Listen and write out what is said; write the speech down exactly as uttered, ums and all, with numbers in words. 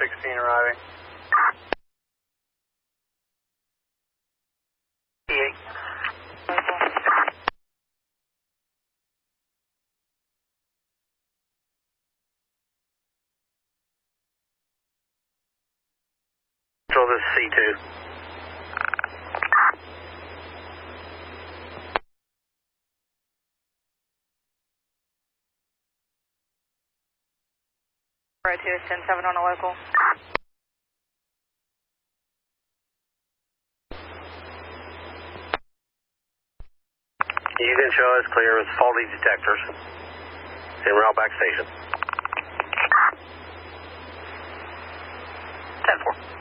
sixteen arriving. eight. Control, this is C two. Right two, ten seven on a local. You can show us clear with faulty detectors. En route back station. ten four.